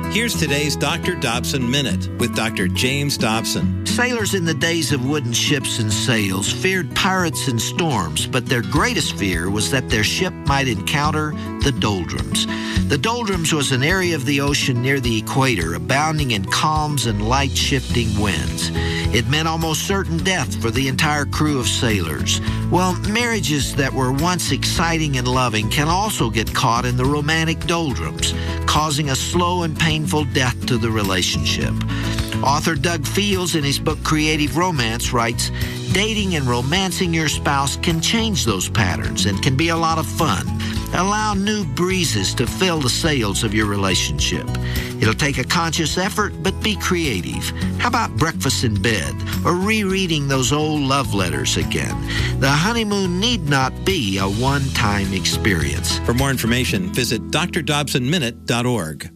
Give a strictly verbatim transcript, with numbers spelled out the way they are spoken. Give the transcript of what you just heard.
Here's today's Doctor Dobson Minute with Doctor James Dobson. Sailors in the days of wooden ships and sails feared pirates and storms, but their greatest fear was that their ship might encounter the doldrums. The doldrums was an area of the ocean near the equator, abounding in calms and light-shifting winds. It meant almost certain death for the entire crew of sailors. Well, marriages that were once exciting and loving can also get caught in the romantic doldrums, causing a slow and painful death to the relationship. Author Doug Fields, in his book Creative Romance, writes, "Dating and romancing your spouse can change those patterns and can be a lot of fun. Allow new breezes to fill the sails of your relationship. It'll take a conscious effort, but be creative. How about breakfast in bed or rereading those old love letters again? The honeymoon need not be a one-time experience." For more information, visit d r dobson minute dot org.